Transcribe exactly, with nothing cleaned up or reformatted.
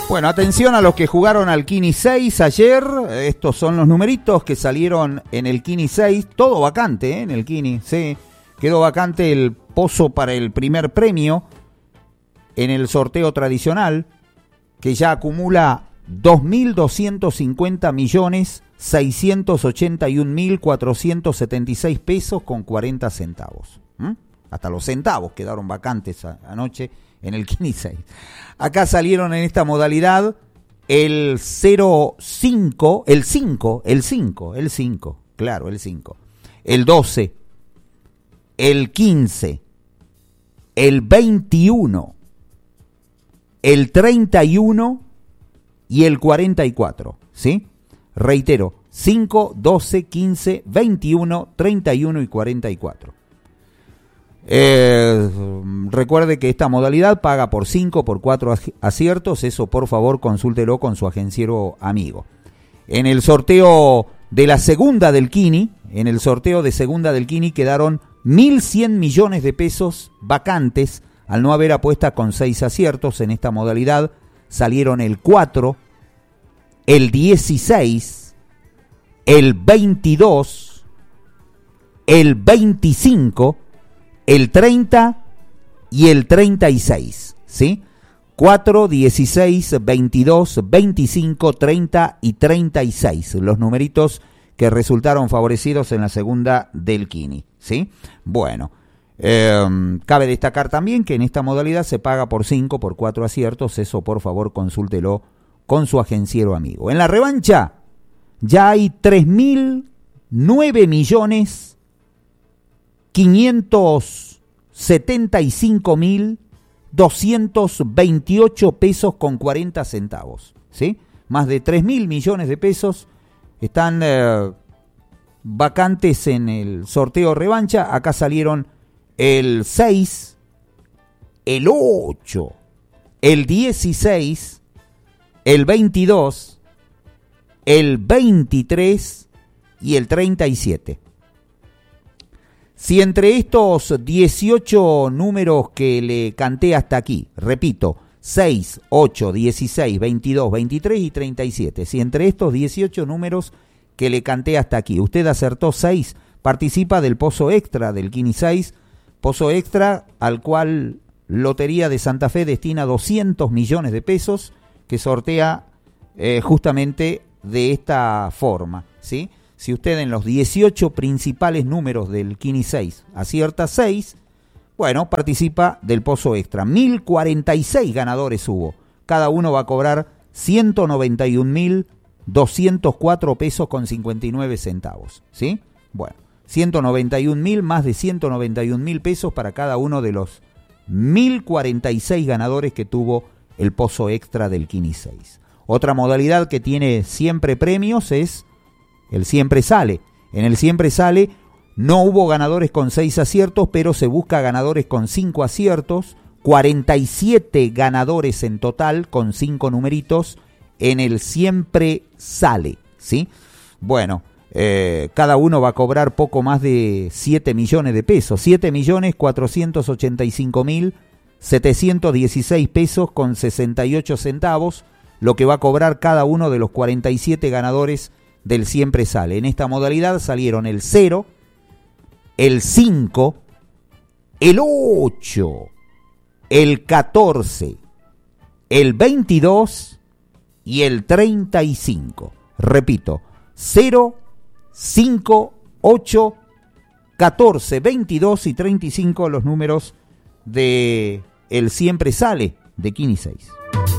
Bueno, atención a los que jugaron al Kini seis ayer. Estos son los numeritos que salieron en el Kini seis. Todo vacante, ¿eh? En el Kini, sí. Quedó vacante el pozo para el primer premio en el sorteo tradicional, que ya acumula dos mil doscientos cincuenta millones seiscientos ochenta y un mil cuatrocientos setenta y seis pesos con cuarenta centavos. ¿Mm? Hasta los centavos quedaron vacantes a, anoche en el Kini seis. Acá salieron en esta modalidad el cero cinco, el cinco, el cinco, el cinco, claro, el cinco, el doce, el quince, el veintiuno, el treinta y uno y el cuarenta y cuatro, ¿sí? Reitero, cinco, doce, quince, veintiuno, treinta y uno y cuarenta y cuatro. Eh, recuerde que esta modalidad paga por cinco, por cuatro aciertos. Eso por favor consúltelo con su agenciero amigo. En el sorteo de la segunda del Kini, en el sorteo de segunda del Kini quedaron mil cien millones de pesos vacantes al no haber apuesta con seis aciertos. En esta modalidad salieron el cuatro, el dieciséis, el veintidós, el veinticinco, el treinta y el treinta y seis, ¿sí? cuatro, dieciséis, veintidós, veinticinco, treinta y treinta y seis, los numeritos que resultaron favorecidos en la segunda del Kini, ¿sí? Bueno, eh, cabe destacar también que en esta modalidad se paga por cinco, por cuatro aciertos. Eso por favor consúltelo con su agenciero amigo. En la revancha ya hay tres mil nueve millones quinientos setenta y cinco mil doscientos veintiocho pesos con cuarenta centavos, ¿sí? Más de tres mil millones de pesos están eh, vacantes en el sorteo revancha. Acá salieron el seis, el ocho, el dieciséis, el veintidós, el veintitrés y el treinta y siete. Si entre estos dieciocho números que le canté hasta aquí, repito, seis, ocho, dieciséis, veintidós, veintitrés y treinta y siete, si entre estos dieciocho números que le canté hasta aquí usted acertó seis, participa del pozo extra del Kini seis, pozo extra al cual Lotería de Santa Fe destina doscientos millones de pesos, que sortea eh, justamente de esta forma, ¿sí? Si usted en los dieciocho principales números del Kini seis acierta seis, bueno, participa del pozo extra. mil cuarenta y seis ganadores hubo. Cada uno va a cobrar ciento noventa y un mil doscientos cuatro pesos con cincuenta y nueve centavos, ¿sí? Bueno, ciento noventa y un mil más de ciento noventa y un mil pesos para cada uno de los mil cuarenta y seis ganadores que tuvo el pozo extra del Kini seis. Otra modalidad que tiene siempre premios es el Siempre Sale. En el Siempre Sale no hubo ganadores con seis aciertos, pero se busca ganadores con cinco aciertos, cuarenta y siete ganadores en total con cinco numeritos en el Siempre Sale, ¿sí? Bueno, eh, cada uno va a cobrar poco más de siete millones de pesos, siete millones cuatrocientos ochenta y cinco mil setecientos dieciséis pesos con sesenta y ocho centavos, lo que va a cobrar cada uno de los cuarenta y siete ganadores del Siempre Sale. En esta modalidad salieron el cero, el cinco, el ocho, el catorce, el veintidós y el treinta y cinco. Repito, cero, cinco, ocho, catorce, veintidós y treinta y cinco los números de el Siempre Sale de Kini seis.